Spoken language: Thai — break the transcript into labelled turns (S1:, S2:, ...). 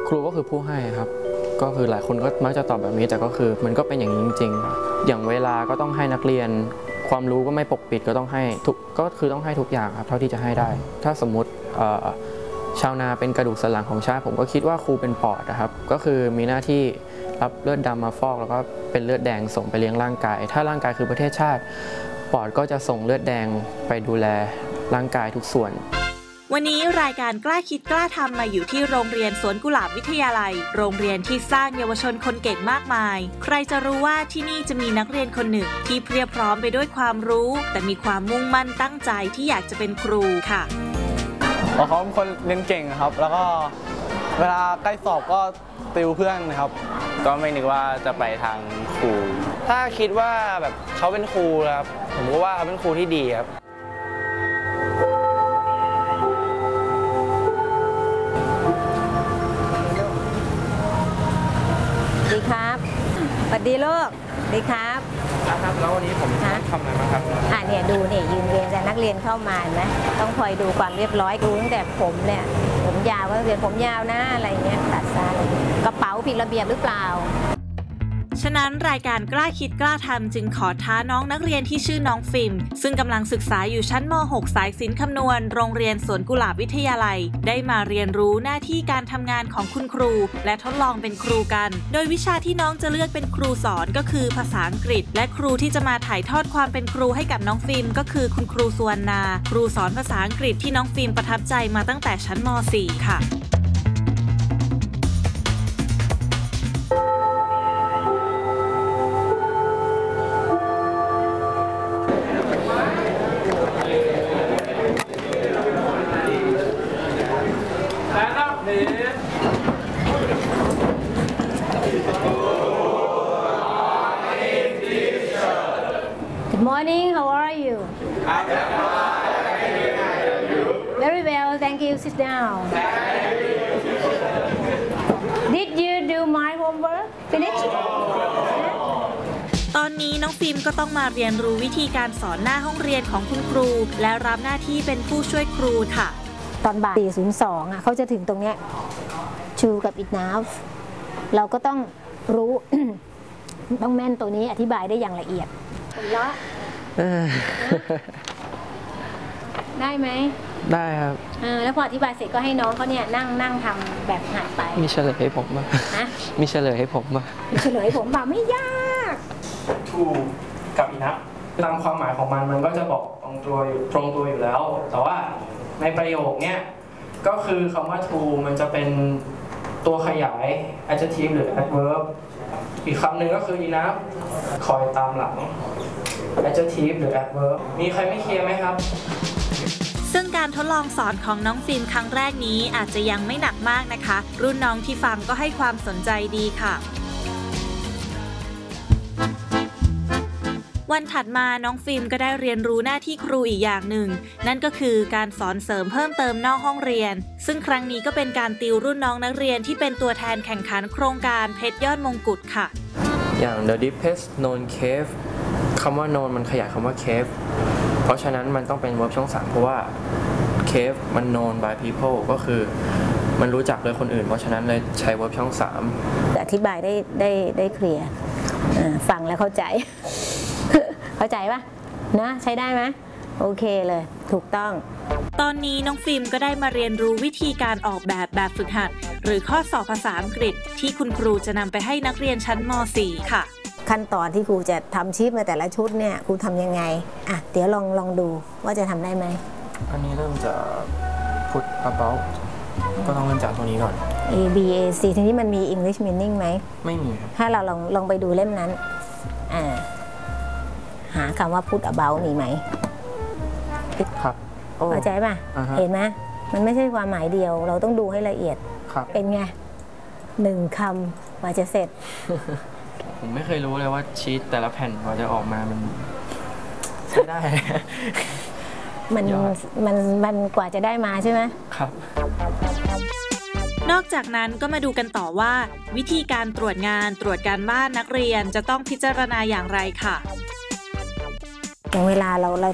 S1: ครูก็คือผู้ให้ครับก็คือหลายคนก็มักจะตอบแบบนี้แต่ก็คือมันก็เป็นอย่างนี้จริงๆอย่างเวลาก็ต้องให้นักเรียนความรู้ก็ไม่ปกปิดก็ต้องให้ทุกก็คือต้องให้ทุกอย่างครับเท่าที่จะให้ได้ถ้าสมมุติชาวนาเป็นกระดูกสันหลังของชาติผมก็คิดว่าครูเป็นปอดนะครับก็คือมีหน้าที่รับเลือดดำมาฟอกแล้วก็เป็นเลือดแดงส่งไปเลี้ยงร่างกายถ้าร่างกายคือประเทศชาติปอดก็จะส่งเลือดแดงไปดูแลร่างกายทุกส่วน
S2: วันนี้รายการกล้าคิดกล้าทำมาอยู่ที่โรงเรียนสวนกุหลาบวิทยาลัยโรงเรียนที่สร้างเยาวชนคนเก่งมากมายใครจะรู้ว่าที่นี่จะมีนักเรียนคนหนึ่งที่เพรียบพร้อมไปด้วยความรู้แต่มีความมุ่งมั่นตั้งใจที่อยากจะเป็นครูค่ะ
S3: เขาเป็นคนเรียนเก่งครับแล้วก็เวลาใกล้สอบก็ติวเพื่อนนะครับก็ไม่นึกว่าจะไปทางครูถ้าคิดว่าแบบเขาเป็นครูครับผมก็ว่าเขาเป็นครูที่ดีครับ
S4: ดีครับสวัสดีลูกดีครับ
S1: ครับแล้ววันนี้ผมต้องทำอะไรบ้างครับ
S4: เนี่ยดูเนี่ยยืนเรียนแต่นักเรียนเข้ามาไหมต้องคอยดูความเรียบร้อยดูตั้งแต่ผมเนี่ยผมยาวก็เรียนผมยาวนะอะไรเงี้ยตัดซะกระเป๋าผิดระเบียบหรือเปล่า
S2: ฉะนั้นรายการกล้าคิดกล้าทำจึงขอท้าน้องนักเรียนที่ชื่อน้องฟิล์มซึ่งกำลังศึกษาอยู่ชั้นม .6 สายศิลป์คำนวณโรงเรียนสวนกุหลาบวิทยาลัยได้มาเรียนรู้หน้าที่การทำงานของคุณครูและทดลองเป็นครูกันโดยวิชาที่น้องจะเลือกเป็นครูสอนก็คือภาษาอังกฤษและครูที่จะมาถ่ายทอดความเป็นครูให้กับน้องฟิล์มก็คือคุณครูสุวรรณาครูสอนภาษาอังกฤษที่น้องฟิล์มประทับใจมาตั้งแต่ชั้นม .4 ค่ะ
S4: Good morning. How are you? Very well. Thank you. Sit down. Did you do my homework? Finish?
S2: ตอนนี้น้องฟิล์มก็ต้องมาเรียนรู้วิธีการสอนหน้าห้องเรียนของคุณครูและรับหน้าที่เป็นผู้ช่วยครูค่ะ
S4: ตอนบ่าย402เขาจะถึงตรงเนี้ยชูกับ enough เราก็ต้องรู้ ต้องแม่นตัวนี้อธิบายได้อย่างละเอียดละได้ไหม
S1: ได้ครับ
S4: แล้วพออธิบายเสร็จก็ให้น้องเขาเนี่ยนั่งทำแบบหัดไป
S1: มีเฉลยให้ผมป่ะมีเฉลยให้ผมป่ะ
S4: มีเฉลยให้ผมป่ะไม่ยาก
S1: to กับ enough ตามความหมายของมันก็จะบอกตรงตัวอยู่แล้วแต่ว่าในประโยคเนี้ยก็คือคำว่า to มันจะเป็นตัวขยาย adjective หรือ adverb อีกคำหนึ่งก็คือ enough คอยตามหลัง adjective หรือ adverb มีใครไม่เคลียร์ไหมครับ
S2: ซึ่งการทดลองสอนของน้องฟิล์มครั้งแรกนี้อาจจะยังไม่หนักมากนะคะรุ่นน้องที่ฟังก็ให้ความสนใจดีค่ะวันถัดมาน้องฟิล์มก็ได้เรียนรู้หน้าที่ครูอีกอย่างหนึ่งนั่นก็คือการสอนเสริมเพิ่มเติมนอกห้องเรียนซึ่งครั้งนี้ก็เป็นการติวรุ่นน้องนักเรียนที่เป็นตัวแทนแข่งขันโครงการเพชรยอดมงกุฎค่ะ
S1: อย่าง the deepest known cave คำว่า known มันขยายคำว่า cave เพราะฉะนั้นมันต้องเป็น verb ช่อง3เพราะว่า cave มัน known by people ก็คือมันรู้จักโดยคนอื่นเพราะฉะนั้นเลยใช้ verb ช่อง3
S4: อธิบายได้เคลียร์ฟังแล้วเข้าใจ เข้าใจปะนะใช้ได้ไหมโอเคเลยถูกต้อง
S2: ตอนนี้น้องฟิล์มก็ได้มาเรียนรู้วิธีการออกแบบฝึกหัดหรือข้อสอบภาษาอังกฤษที่คุณครูจะนำไปให้นักเรียนชั้นม .4 ค่ะ
S4: ขั้นตอนที่ครูจะทำชีพมาแต่ละชุดเนี่ยครูทำยังไงเดี๋ยวลองดูว่าจะทำได้ไหม
S1: อันนี้เริ่มจาก put about ก็ต้องเริ่มจากตัวนี้ก่อน
S4: A B A C ทีนี้มันมี English meaning ไหม
S1: ไม่มี
S4: ถ้าเราลองไปดูเล่มนั้นหาคำว่า put about มีไหม
S1: ครับ
S4: เข้าใจป่ะเห็นไหมมันไม่ใช่ความหมายเดียวเราต้องดูให้ละเอียดเป็นไง1 คำกว่าจะเสร็จ
S1: ผมไม่เคยรู้เลยว่าชีทแต่ละแผ่นกว่าจะออกมามันใช้ได้
S4: มันกว่าจะได้มาใช่ไหม
S1: ครับ
S2: นอกจากนั้นก็มาดูกันต่อว่าวิธีการตรวจงานตรวจการบ้านนักเรียนจะต้องพิจารณาอย่างไรค่ะ
S4: อย่างเวลาเรา